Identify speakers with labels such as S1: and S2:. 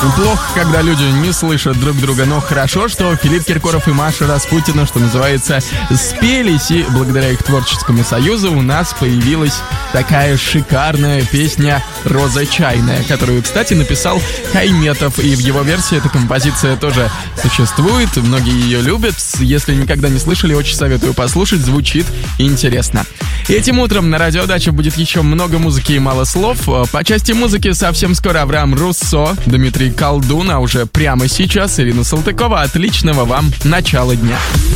S1: Плохо, когда люди не слышат друг друга, но хорошо, что Филипп Киркоров и Маша Распутина, что называется, спелись, и благодаря их творческому союзу у нас появилась такая шикарная песня «Роза чайная», которую, кстати, написал Хайметов, и в его версии эта композиция тоже существует, многие ее любят, если никогда не слышали, очень советую послушать, звучит интересно. Этим утром на Радио Дача будет еще много музыки и мало слов. По части музыки совсем скоро Авраам Руссо, Дмитрий Колдун, а уже прямо сейчас Ирина Салтыкова. Отличного вам начала дня.